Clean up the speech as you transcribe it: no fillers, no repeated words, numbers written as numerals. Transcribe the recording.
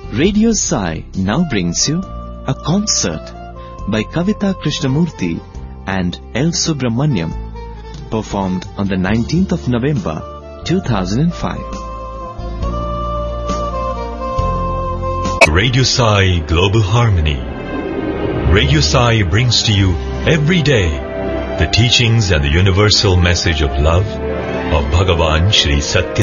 Radio Sai now brings you a concert by Kavita Krishnamurthy and L. Subramaniam, performed on the 19th of November 2005. Radio Sai Global Harmony. Radio Sai brings to you every day the teachings and the universal message of love of Bhagavan Shri Satya